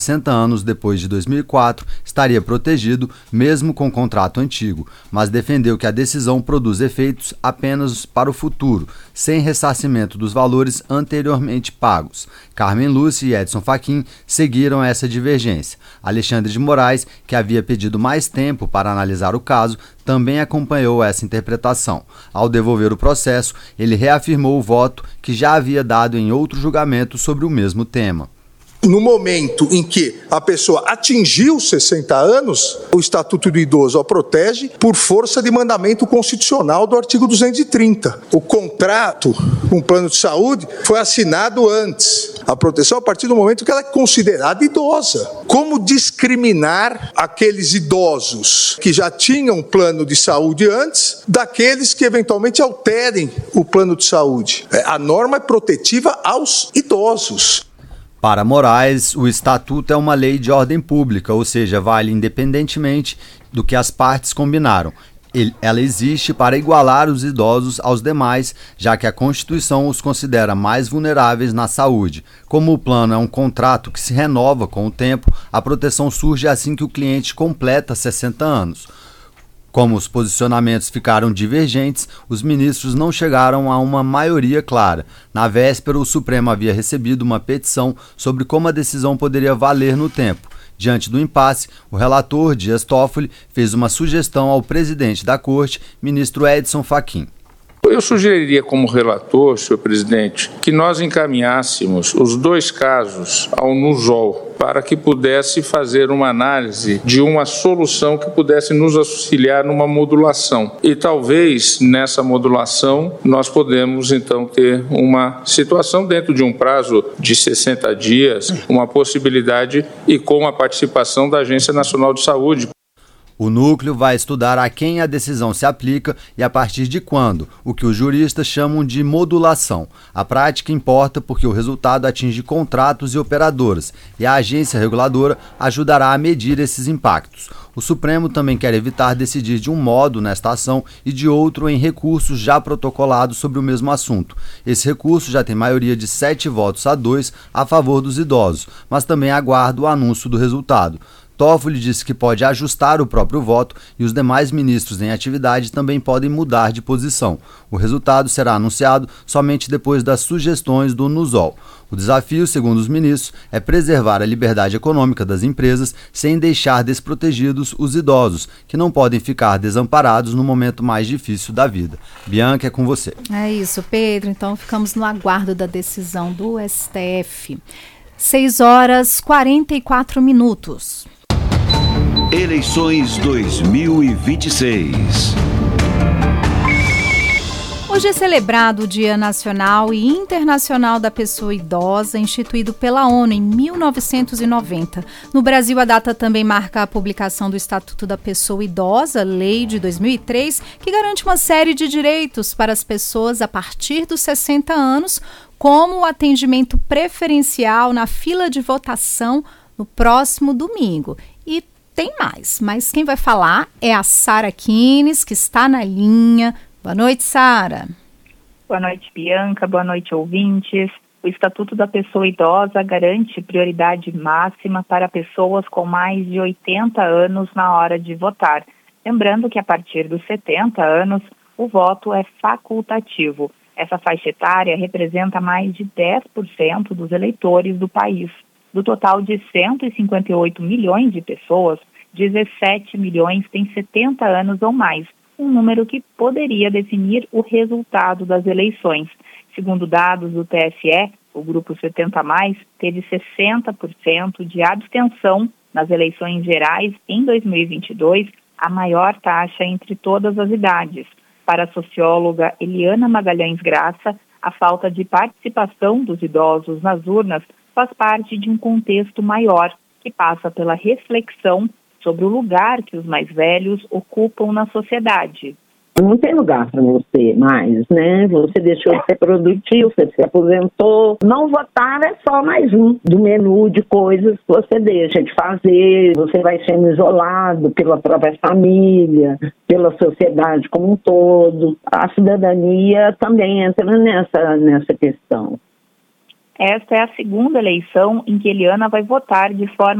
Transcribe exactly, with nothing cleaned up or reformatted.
sessenta anos depois de dois mil e quatro, estaria protegido mesmo com o contrato antigo, mas defendeu que a decisão produz efeitos apenas para o futuro, sem ressarcimento dos valores anteriormente pagos. Carmen Lúcia e Edson Fachin seguiram essa divergência. Alexandre de Moraes, que havia pedido mais tempo para analisar o caso, também acompanhou essa interpretação. Ao devolver o processo, ele reafirmou o voto que já havia dado em outro julgamento sobre o mesmo tema. No momento em que a pessoa atingiu sessenta anos, o Estatuto do Idoso a protege por força de mandamento constitucional do artigo duzentos e trinta. O contrato com o plano de saúde foi assinado antes. A proteção a partir do momento que ela é considerada idosa. Como discriminar aqueles idosos que já tinham plano de saúde antes daqueles que eventualmente alterem o plano de saúde? A norma é protetiva aos idosos. Para Moraes, o Estatuto é uma lei de ordem pública, ou seja, vale independentemente do que as partes combinaram. Ele, ela existe para igualar os idosos aos demais, já que a Constituição os considera mais vulneráveis na saúde. Como o plano é um contrato que se renova com o tempo, a proteção surge assim que o cliente completa sessenta anos. Como os posicionamentos ficaram divergentes, os ministros não chegaram a uma maioria clara. Na véspera, o Supremo havia recebido uma petição sobre como a decisão poderia valer no tempo. Diante do impasse, o relator Dias Toffoli fez uma sugestão ao presidente da Corte, ministro Edson Fachin. Eu sugeriria como relator, senhor presidente, que nós encaminhássemos os dois casos ao NUSOL para que pudesse fazer uma análise de uma solução que pudesse nos auxiliar numa modulação. E talvez nessa modulação nós podemos então ter uma situação dentro de um prazo de sessenta dias, uma possibilidade e com a participação da Agência Nacional de Saúde. O núcleo vai estudar a quem a decisão se aplica e a partir de quando, o que os juristas chamam de modulação. A prática importa porque o resultado atinge contratos e operadoras, e a agência reguladora ajudará a medir esses impactos. O Supremo também quer evitar decidir de um modo nesta ação e de outro em recursos já protocolados sobre o mesmo assunto. Esse recurso já tem maioria de sete votos a dois a favor dos idosos, mas também aguarda o anúncio do resultado. Toffoli disse que pode ajustar o próprio voto e os demais ministros em atividade também podem mudar de posição. O resultado será anunciado somente depois das sugestões do NUSOL. O desafio, segundo os ministros, é preservar a liberdade econômica das empresas sem deixar desprotegidos os idosos, que não podem ficar desamparados no momento mais difícil da vida. Bianca, é com você. É isso, Pedro. Então ficamos no aguardo da decisão do S T F. seis horas e quarenta e quatro minutos. Eleições dois mil e vinte e seis. Hoje é celebrado o Dia Nacional e Internacional da Pessoa Idosa, instituído pela ONU em mil novecentos e noventa. No Brasil, a data também marca a publicação do Estatuto da Pessoa Idosa, lei de dois mil e três, que garante uma série de direitos para as pessoas a partir dos sessenta anos, como o atendimento preferencial na fila de votação no próximo domingo. E tem mais, mas quem vai falar é a Sara Kines, que está na linha. Boa noite, Sara. Boa noite, Bianca. Boa noite, ouvintes. O Estatuto da Pessoa Idosa garante prioridade máxima para pessoas com mais de oitenta anos na hora de votar. Lembrando que a partir dos setenta anos, o voto é facultativo. Essa faixa etária representa mais de dez por cento dos eleitores do país. Do total de cento e cinquenta e oito milhões de pessoas, dezessete milhões têm setenta anos ou mais, um número que poderia definir o resultado das eleições. Segundo dados do T S E, o grupo setenta mais teve sessenta por cento de abstenção nas eleições gerais em dois mil e vinte e dois, a maior taxa entre todas as idades. Para a socióloga Eliana Magalhães Graça, a falta de participação dos idosos nas urnas faz parte de um contexto maior, que passa pela reflexão sobre o lugar que os mais velhos ocupam na sociedade. Não tem lugar para você mais, né? Você deixou de ser produtivo, você se aposentou. Não votar é só mais um do menu de coisas que você deixa de fazer. Você vai sendo isolado pela própria família, pela sociedade como um todo. A cidadania também entra nessa, nessa questão. Esta é a segunda eleição em que Eliana vai votar de forma